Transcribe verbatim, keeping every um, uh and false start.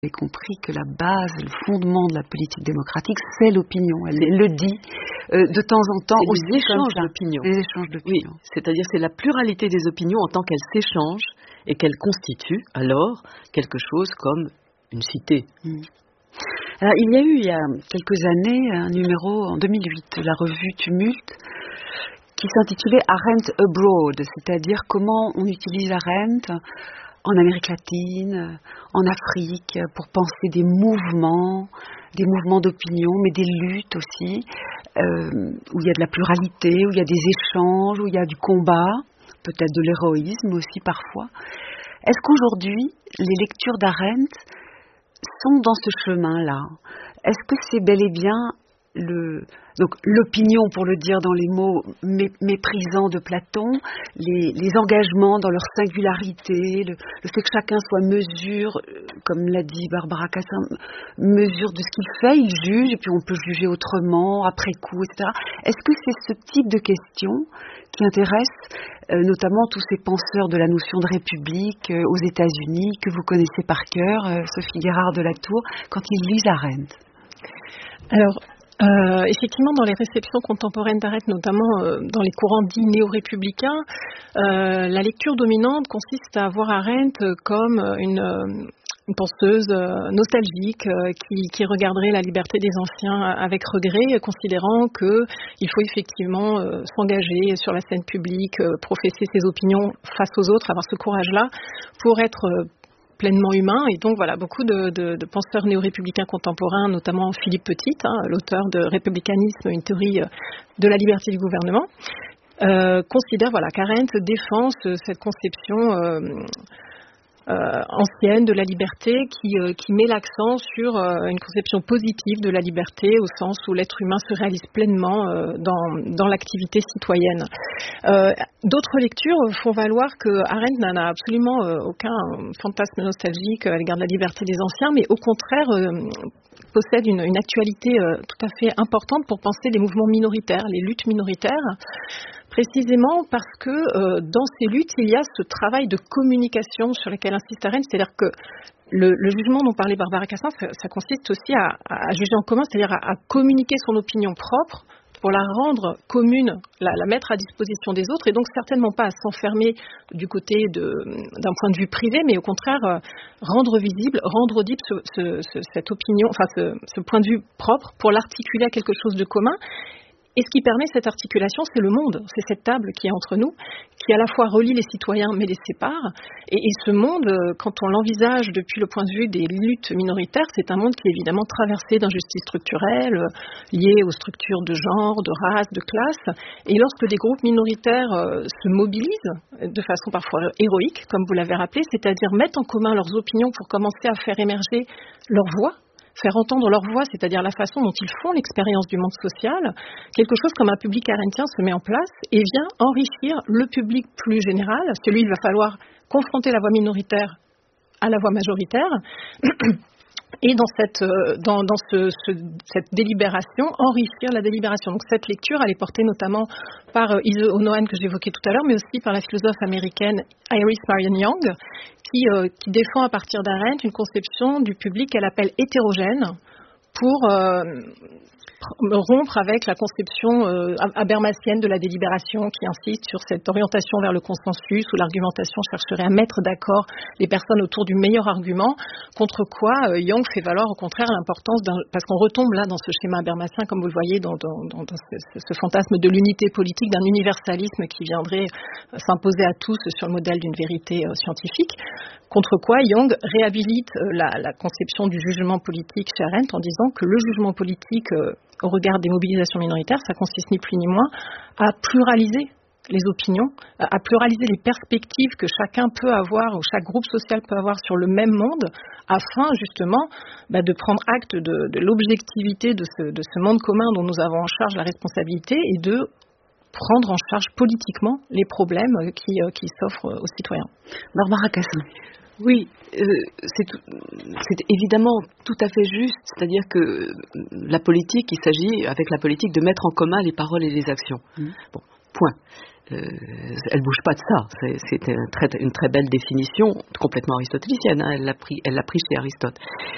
J'ai compris que la base, le fondement de la politique démocratique, c'est l'opinion. Elle le dit euh, de temps en temps. C'est les échanges d'opinion. Les échanges d'opinion. Oui, c'est-à-dire c'est la pluralité des opinions en tant qu'elles s'échangent et qu'elles constituent alors quelque chose comme une cité. Mmh. Alors, il y a eu il y a quelques années un numéro en deux mille huit de la revue Tumulte qui s'intitulait Arendt Abroad, c'est-à-dire comment on utilise Arendt en Amérique latine, en Afrique, pour penser des mouvements, des mouvements d'opinion, mais des luttes aussi, euh, où il y a de la pluralité, où il y a des échanges, où il y a du combat, peut-être de l'héroïsme aussi parfois. Est-ce qu'aujourd'hui, les lectures d'Arendt sont dans ce chemin-là? Est-ce que c'est bel et bien le, donc l'opinion, pour le dire dans les mots méprisants de Platon, les, les engagements dans leur singularité, le, le fait que chacun soit mesure, comme l'a dit Barbara Cassin, mesure de ce qu'il fait, il juge, et puis on peut juger autrement, après coup, et cetera. Est-ce que c'est ce type de questions qui intéresse euh, notamment tous ces penseurs de la notion de république euh, aux États-Unis, que vous connaissez par cœur, euh, Sophie Guérard de la Tour, quand ils lisent Arendt? Alors, Euh, effectivement, dans les réceptions contemporaines d'Arendt, notamment euh, dans les courants dits néo-républicains, euh, la lecture dominante consiste à voir Arendt comme une, une penseuse euh, nostalgique euh, qui, qui regarderait la liberté des anciens avec regret, considérant qu'il faut effectivement euh, s'engager sur la scène publique, euh, professer ses opinions face aux autres, avoir ce courage-là pour être euh, pleinement humain. Et donc voilà, beaucoup de, de, de penseurs néo-républicains contemporains, notamment Philippe Petit, hein, l'auteur de Républicanisme, une théorie de la liberté du gouvernement, euh, considèrent voilà, qu'Arendt défend ce, cette conception euh, euh, ancienne de la liberté qui, euh, qui met l'accent sur euh, une conception positive de la liberté au sens où l'être humain se réalise pleinement euh, dans, dans l'activité citoyenne. Euh, d'autres lectures font valoir que Arendt n'a absolument euh, aucun fantasme nostalgique à l'égard de la liberté des anciens, mais au contraire euh, possède une, une actualité euh, tout à fait importante pour penser les mouvements minoritaires, les luttes minoritaires, précisément parce que euh, dans ces luttes, il y a ce travail de communication sur lequel insiste Arendt, c'est-à-dire que le, le jugement dont parlait Barbara Cassin, ça, ça consiste aussi à, à juger en commun, c'est-à-dire à, à communiquer son opinion propre pour la rendre commune, la, la mettre à disposition des autres, et donc certainement pas à s'enfermer du côté de, d'un point de vue privé, mais au contraire euh, rendre visible, rendre audible ce, ce, ce, cette opinion, enfin ce, ce point de vue propre pour l'articuler à quelque chose de commun. Et ce qui permet cette articulation, c'est le monde, c'est cette table qui est entre nous, qui à la fois relie les citoyens mais les sépare. Et, et ce monde, quand on l'envisage depuis le point de vue des luttes minoritaires, c'est un monde qui est évidemment traversé d'injustices structurelles, liées aux structures de genre, de race, de classe. Et lorsque des groupes minoritaires euh, se mobilisent, de façon parfois héroïque, comme vous l'avez rappelé, c'est-à-dire mettent en commun leurs opinions pour commencer à faire émerger leur voix, faire entendre leur voix, c'est-à-dire la façon dont ils font l'expérience du monde social, quelque chose comme un public arendtien se met en place et vient enrichir le public plus général, parce que lui, il va falloir confronter la voix minoritaire à la voix majoritaire, et dans cette, dans, dans ce, ce, cette délibération, enrichir la délibération. Donc cette lecture, elle est portée notamment par Ilse Onohan, que j'évoquais tout à l'heure, mais aussi par la philosophe américaine Iris Marion Young, qui, euh, qui défend à partir d'Arendt une conception du public qu'elle appelle hétérogène pour euh, rompre avec la conception euh, habermasienne de la délibération qui insiste sur cette orientation vers le consensus où l'argumentation chercherait à mettre d'accord les personnes autour du meilleur argument, contre quoi euh, Young fait valoir au contraire l'importance d'un... Parce qu'on retombe là dans ce schéma habermasien, comme vous le voyez, dans, dans, dans, dans ce, ce fantasme de l'unité politique, d'un universalisme qui viendrait s'imposer à tous sur le modèle d'une vérité euh, scientifique, contre quoi Young réhabilite euh, la, la conception du jugement politique chez Arendt en disant que le jugement politique euh, au regard des mobilisations minoritaires, ça consiste ni plus ni moins à pluraliser les opinions, à pluraliser les perspectives que chacun peut avoir ou chaque groupe social peut avoir sur le même monde, afin justement bah, de prendre acte de, de l'objectivité de ce, de ce monde commun dont nous avons en charge la responsabilité et de prendre en charge politiquement les problèmes qui, qui s'offrent aux citoyens. Barbara Cassin. Oui, euh, c'est, tout, c'est évidemment tout à fait juste, c'est-à-dire que la politique, il s'agit avec la politique de mettre en commun les paroles et les actions. Mmh. Bon, point. Euh, elle ne bouge pas de ça, c'est, c'est un très, une très belle définition, complètement aristotélicienne, hein, elle l'a pris, elle l'a pris chez Aristote.